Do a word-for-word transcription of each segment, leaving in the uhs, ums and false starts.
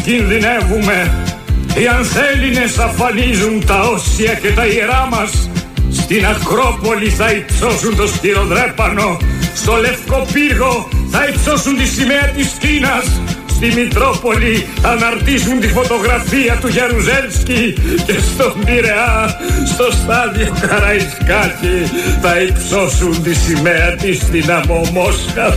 κινδυνεύουμε. Οι ανθέληνες αφανίζουν τα όσια και τα ιερά μας. Στην Ακρόπολη θα υψώσουν το σπυροδρέπανο. Στο Λευκό Πύργο θα υψώσουν τη σημαία της Κίνας. Στη Μητρόπολη θα αναρτήσουν τη φωτογραφία του Γιαρουζέλσκι. Και στον Πειραιά, στο στάδιο Καραϊσκάκη, θα υψώσουν τη σημαία της Δυναμό Μόσχας.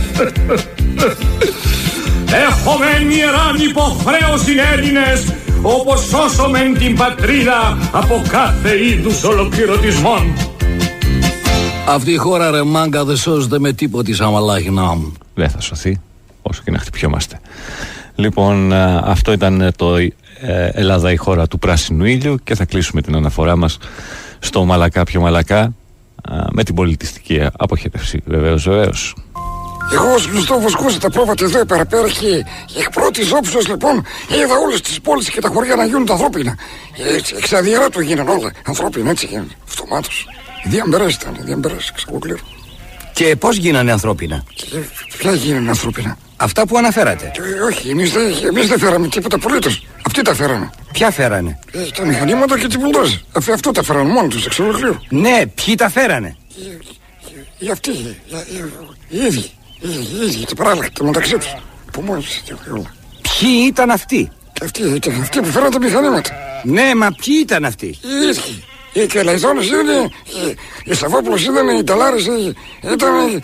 Έχουμε ιεράν υποχρέωση Έλληνες, όπως σώσομεν την πατρίδα από κάθε είδους ολοκληρωτισμών. Αυτή η χώρα, ρε μάγκα, δεν σώζεται με τίποτη σαν μαλάχινά μου. Δεν θα σωθεί όσο και να χτυπιόμαστε. Λοιπόν, αυτό ήταν το Ελλάδα, η χώρα του πράσινου ήλιου, και θα κλείσουμε την αναφορά μας στο Μαλακά πιο Μαλακά με την πολιτιστική αποχέτευση. Βεβαίως, βεβαίως. Εγώ ως γνωστό βοσκούσα τα πρόβατα εδώ παραπέρα και εκ πρώτης όψεως λοιπόν είδα όλες τις πόλεις και τα χωριά να γίνουν ανθρώπινα. Έτσι, εξ αδιαράτου γίνανε όλα ανθρώπινα, έτσι γίνανε, αυτομάτως. Διαμπερές ήταν, διαμπερές, εξαγωγλήρω. Και πώς γίνανε ανθρώπινα? Και ποια γίνανε ανθρώπινα? Αυτά που αναφέρατε. Και, όχι, εμείς δεν, εμείς δεν φέραμε τίποτα απολύτως. Αυτοί τα φέρανε. Ποια φέρανε? Ε, τα μηχανήματα και τις βουλντόζες. Αφ, αυτό τα φέρανε μόνοι τους, εξαγωγλήρω. Ναι, ποιοι τα φέρανε? Οι αυτοί, οι ίδιοι. Οι ίδιοι και παράλληλα μεταξύ τους. Που μόλις όλα. Ποιοι ήταν αυτοί? Αυτοί ήταν αυτοί που φέραν τα μηχανήματα. Ναι, μα ποιοι ήταν αυτοί? Οι ίδιοι. Οι Κελαϊδόνες ήταν, οι Σαββόπουλος ήταν, οι Ταλάρες ήταν,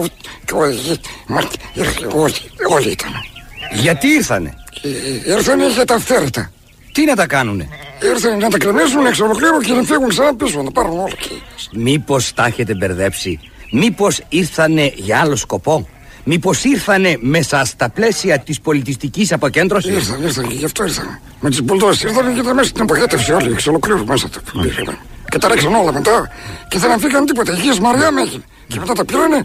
όλοι ήταν. Γιατί ήρθανε? Ήρθανε για τα αυθαίρετα. Τι να τα κάνουνε? Ήρθανε να τα κρεμίσουν εξ ολοκλήρου και να φύγουν ξανά πίσω, να τα πάρουν όλα. Μήπως τα έχετε μπερδέψει? Μήπως ήρθανε για άλλο σκοπό? Μήπως ήρθανε μέσα στα πλαίσια της πολιτιστικής αποκέντρωσης? Ήρθαν, ήρθαν και γι' αυτό ήρθαν. Με τις μπουλντόζες ήρθαν και ήταν μέσα στην αποχέτευση όλοι, εξ ολοκλήρου μέσα του. Και τα ρίξαν όλα μετά και δεν αφήκαν τίποτα. Η Αγίας Μαριά με έγινε. Και μετά τα πήρανε,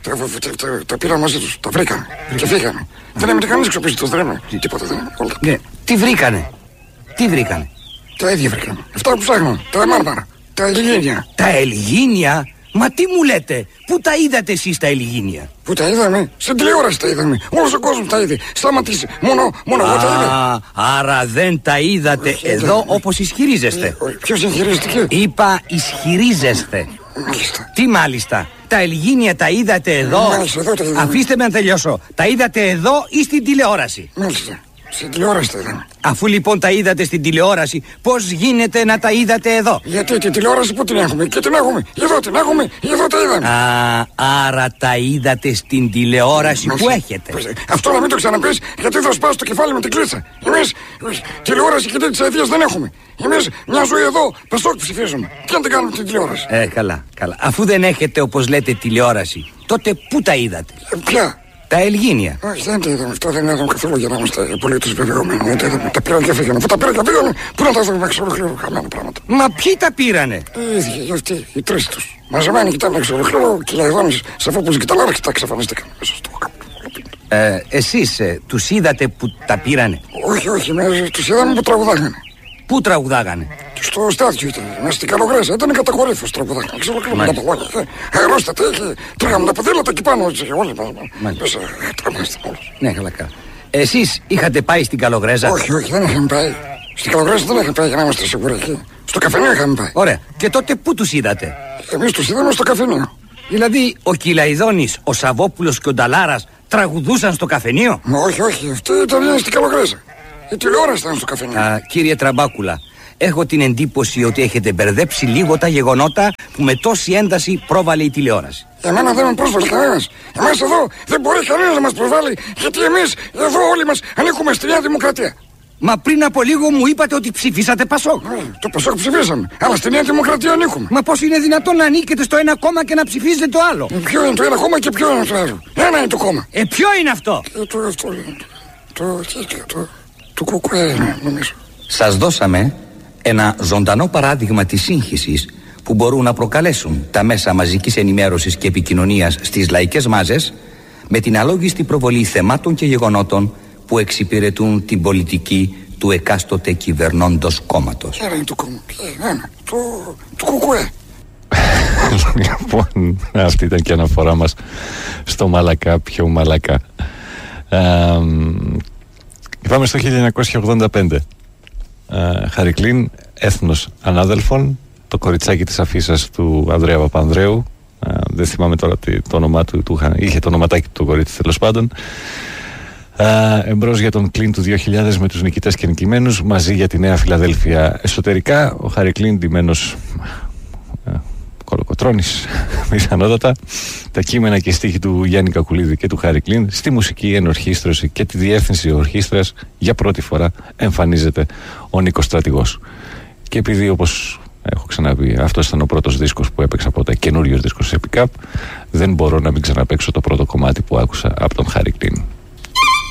τα πήραν μαζί τους, τα βρήκαν και φύγανε. Δεν έμεινε κανείς έξω πίσω, το δρέμε. Τίποτα δεν έμεινε. Ναι, τι βρήκανε? Τι βρήκανε? Τα ίδια βρήκανε. Αυτά που ψάχνουν, τα Μάρμαρα, τα Ελιγίνια. Τα Ελιγίνια? Μα τι μου λέτε, πού τα είδατε εσείς τα Ελιγίνια? Πού τα είδαμε? Στην τηλεόραση τα είδαμε. Όλος ο κόσμος τα είδε. Σταματήσει. Μόνο, μόνο εγώ τα είδα. Άρα δεν τα είδατε όχι, εδώ δεν... όπως ισχυρίζεστε. Ε, ποιος ισχυρίστηκε? Είπα ισχυρίζεστε. Μάλιστα. Τι μάλιστα? Τα Ελιγίνια τα είδατε εδώ? Μάλιστα, εδώ τα είδαμε. Αφήστε με να τελειώσω. Τα είδατε εδώ ή στην τηλεόραση? Μάλιστα. Στην τηλεόραση τα είδαμε. Αφού λοιπόν τα είδατε στην τηλεόραση, πώς γίνεται να τα είδατε εδώ? Γιατί την τηλεόραση που την έχουμε? Και την έχουμε. Εδώ την έχουμε. Εδώ τα είδαμε. Α, άρα τα είδατε στην τηλεόραση που έχετε. Αυτό να μην το ξαναπείς, γιατί θα σπάσει το κεφάλι με την κλίτσα. Εμείς τηλεόραση και τέτοιες αιτίες δεν έχουμε. Εμείς μια ζωή εδώ Πασόκ ψηφίζουμε. Και αν δεν κάνουμε την τηλεόραση. Ε, καλά, καλά. Αφού δεν έχετε όπως λέτε τηλεόραση, τότε πού τα είδατε? Ε, ποια? Τα Ελγίνια. Όχι, δεν τα είδαμε. Αυτό δεν είδαμε καθόλου για να είμαστε απολύτως βεβαιωμένοι. Δεν τα είδαμε. Τα πήραν και φύγανε. Αφού τα πήραν και φύγανε, πού να τα δούμε εξ ολοκλήρου χαμένα πράγματα. Μα ποιοι τα πήρανε? Οι ίδιοι, αυτοί, οι τρεις τους. Μαζεμένοι κοιτάνε εξ ολοκλήρου και Λαϊδόνες, Σαφόπουλος και Ταλάρες και τα εξαφανίστηκαν μέσα στο κάπου. Ε, εσείς ε, τους είδατε που τα πήρανε? Όχι, όχι, με, τους είδαμε που τραγουδάγανε. Πού τραγουδάγανε? Στο στάδιο ήταν, μέσα στην Καλογρέσα, ήταν κατακορύφος τραγουδάγανε. Ξέρω και με τα παγόνια. Αερόστατα είχε, τρέχαμε τα ποδήλατα εκεί πάνω, έτσι, όλοι μέσα, τρέμαστε όλους. Ναι, καλά, καλά. Εσείς είχατε πάει στην Καλογρέζα? Όχι, όχι, δεν είχαμε πάει. Στην Καλογρέσα δεν είχαμε πάει για να είμαστε σίγουροι εκεί. Στο καφενείο είχαμε πάει. Ωραία. Και τότε πού τους είδατε? Εμείς τους είδαμε στο καφενείο. Δηλαδή ο Κυλαϊδόνης, ο Σαββόπουλος και ο Νταλάρας τραγουδούσαν στο καφενείο? Μα όχι, όχι, αυτή ήταν στην Καλογρέζα. Η τηλεόραση ήταν στο καφενείο. Α, κύριε Τραμπάκουλα, έχω την εντύπωση ότι έχετε μπερδέψει λίγο τα γεγονότα που με τόση ένταση πρόβαλε η τηλεόραση. Εμένα δεν με πρόσβαλε κανένας. Εμάς εδώ δεν μπορεί κανένας να μας προσβάλλει, γιατί εμείς εδώ όλοι μας ανήκουμε στη Νέα Δημοκρατία. Μα πριν από λίγο μου είπατε ότι ψηφίσατε Πασόκ. Ε, το Πασόκ ψηφίσαμε, αλλά στη Νέα Δημοκρατία ανήκουμε. Μα πώς είναι δυνατόν να ανήκετε στο ένα κόμμα και να ψηφίζετε το άλλο? Ε, ποιο είναι το ένα κόμμα και ποιο είναι το άλλο? Ένα είναι το κόμμα. Ε, ποιο είναι αυτό? Ε, το αυτό είναι. Το, το, το, το κουκουέ, νομίζω. Σας δώσαμε ένα ζωντανό παράδειγμα της σύγχυσης που μπορούν να προκαλέσουν τα μέσα μαζικής ενημέρωσης και επικοινωνίας στις λαϊκές μάζες με την αλόγιστη προβολή θεμάτων και γεγονότων που εξυπηρετούν την πολιτική του εκάστοτε κυβερνώντος κόμματος. Ένα είναι το κόμμα, ένα, το, το κουκουέ. Λοιπόν, αυτή ήταν και αναφορά μας στο Μαλακά πιο Μαλακά. Ε, Πάμε στο χίλια εννιακόσια ογδόντα πέντε. Χάρη Κλίν, Έθνος Ανάδελφων, το κοριτσάκι της αφίσας του Ανδρέα Παπανδρέου. Uh, δεν θυμάμαι τώρα το, το όνομά του, του, είχε το ονοματάκι του το κορίτσι, τέλος πάντων. Uh, εμπρός για τον Κλίν του δύο χιλιάδες με τους νικητές και νικημένους, μαζί για τη Νέα Φιλαδέλφια. Εσωτερικά, ο Χάρη Κλίν ντυμένος uh, κολοκοτρώνης, πιθανότατα. Τα κείμενα και στίχοι του Γιάννη Κακουλίδη και του Χάρη Κλίν. Στη μουσική ενορχήστρωση και τη διεύθυνση ορχήστρας για πρώτη φορά εμφανίζεται ο Νίκος Στρατηγός. Και επειδή, όπως έχω ξαναπεί, αυτός ήταν ο πρώτος δίσκος που έπαιξα ποτέ, καινούριος δίσκος σε pick-up, δεν μπορώ να μην ξαναπαίξω το πρώτο κομμάτι που άκουσα από τον Χάρη Κλίν.